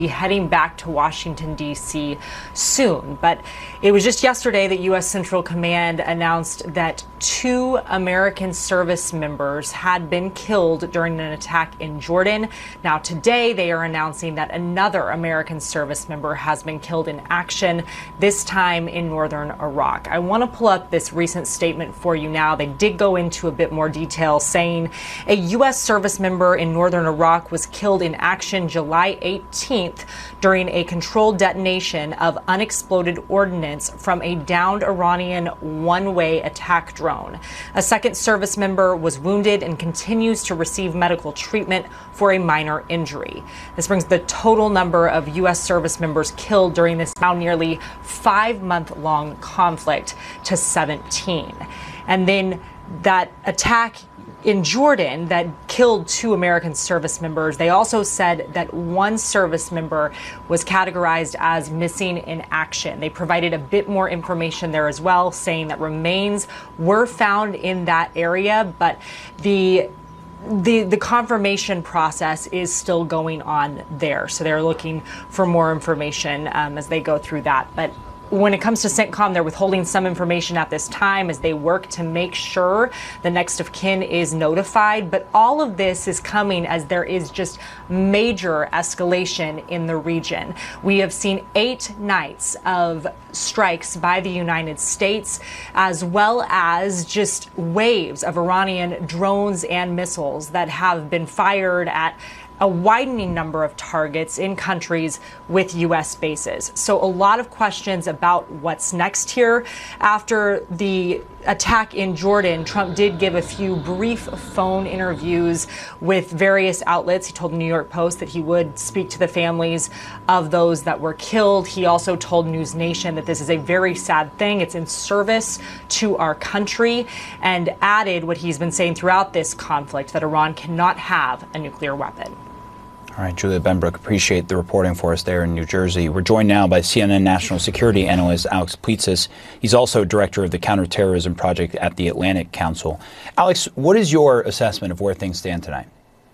heading back to Washington, D.C. soon. But it was just yesterday that U.S. Central Command announced that 2 American service members had been killed during an attack in Jordan. Now today they are announcing that another American service member has been killed in action, this time in northern Iraq. I want to pull up this recent statement for you now. They did go into a bit more detail, saying a U.S. service member in northern Iraq was killed in action July 18th during a controlled detonation of unexploded ordnance from a downed Iranian one-way attack drone. A second service member was wounded and continues to receive medical treatment for a minor injury. This brings the total number of U.S. service members killed during this now nearly 5-month-long conflict to 17. And then that attack in Jordan that killed 2 American service members, they also said that 1 service member was categorized as missing in action. They provided a bit more information there as well, saying that remains were found in that area, but the confirmation process is still going on there. So they're looking for more information as they go through that. But when it comes to CENTCOM, they're withholding some information at this time as they work to make sure the next of kin is notified. But all of this is coming as there is just major escalation in the region. We have seen 8 nights of strikes by the United States, as well as just waves of Iranian drones and missiles that have been fired at a widening number of targets in countries with U.S. bases. So a lot of questions about what's next here. After the attack in Jordan, Trump did give a few brief phone interviews with various outlets. He told the New York Post that he would speak to the families of those that were killed. He also told News Nation that this is a very sad thing. It's in service to our country, and added what he's been saying throughout this conflict, that Iran cannot have a nuclear weapon. All right, Julia Benbrook, appreciate the reporting for us there in New Jersey. We're joined now by CNN national security analyst Alex Plitzis. He's also director of the Counterterrorism Project at the Atlantic Council. Alex, what is your assessment of where things stand tonight?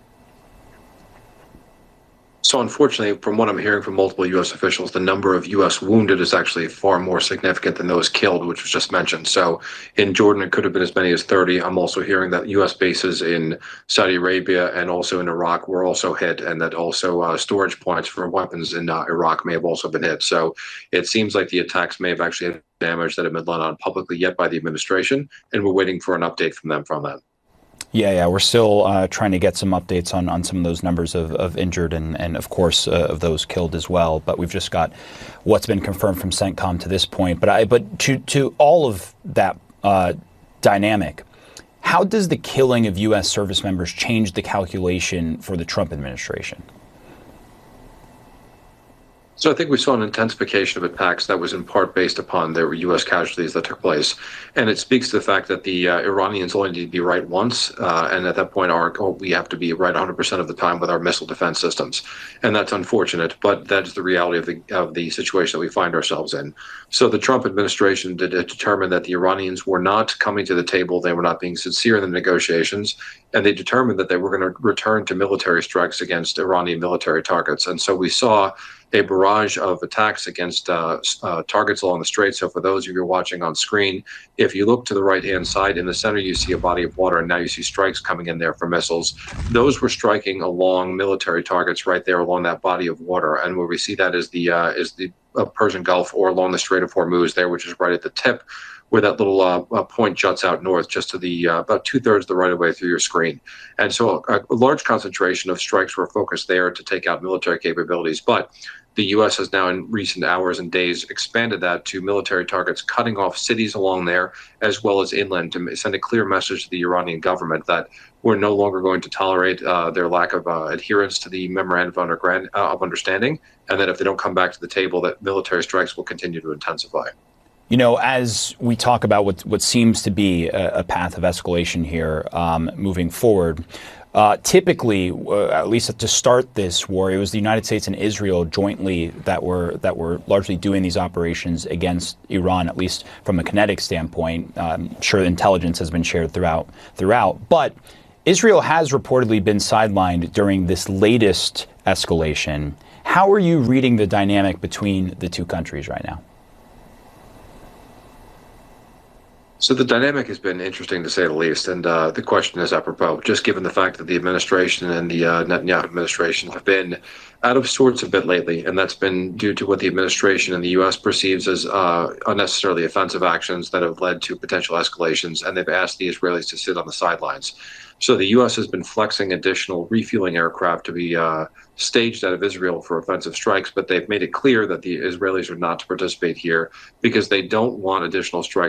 So unfortunately, from what I'm hearing from multiple U.S. officials, the number of U.S. wounded is actually far more significant than those killed, which was just mentioned. So in Jordan, it could have been as many as 30. I'm also hearing that U.S. bases in Saudi Arabia and also in Iraq were also hit, and that also storage points for weapons in Iraq may have also been hit. So it seems like the attacks may have actually had damage that have been done on publicly yet by the administration, and we're waiting for an update from them from that. Yeah, we're still trying to get some updates on some of those numbers of injured and of course, of those killed as well. But we've just got what's been confirmed from CENTCOM to this point. But to all of that dynamic, how does the killing of U.S. service members change the calculation for the Trump administration? So I think we saw an intensification of attacks that was in part based upon the U.S. casualties that took place. And it speaks to the fact that the Iranians only need to be right once. And at that point, we have to be right 100% of the time with our missile defense systems. And that's unfortunate, but that is the reality of the situation that we find ourselves in. So the Trump administration did determine that the Iranians were not coming to the table. They were not being sincere in the negotiations. And they determined that they were going to return to military strikes against Iranian military targets. And so we saw a barrage of attacks against targets along the strait. So for those of you watching on screen, if you look to the right-hand side, in the center, you see a body of water, and now you see strikes coming in there for missiles. Those were striking along military targets right there along that body of water. And where we see that is the Persian Gulf, or along the Strait of Hormuz there, which is right at the tip, where that little point juts out north, just to the about 2/3 the right of way through your screen. And so a large concentration of strikes were focused there to take out military capabilities. But the U.S. has now, in recent hours and days, expanded that to military targets, cutting off cities along there, as well as inland, to send a clear message to the Iranian government that we're no longer going to tolerate their lack of adherence to the Memorandum of Understanding, and that if they don't come back to the table, that military strikes will continue to intensify. You know, as we talk about what seems to be a path of escalation here moving forward, typically, at least to start this war, it was the United States and Israel jointly that were largely doing these operations against Iran, at least from a kinetic standpoint. I'm sure intelligence has been shared throughout. But Israel has reportedly been sidelined during this latest escalation. How are you reading the dynamic between the two countries right now? So the dynamic has been interesting, to say the least, and the question is apropos, just given the fact that the administration and the Netanyahu administration have been out of sorts a bit lately, and that's been due to what the administration in the U.S. perceives as unnecessarily offensive actions that have led to potential escalations, and they've asked the Israelis to sit on the sidelines. So the U.S. has been flexing additional refueling aircraft to be staged out of Israel for offensive strikes, but they've made it clear that the Israelis are not to participate here because they don't want additional strikes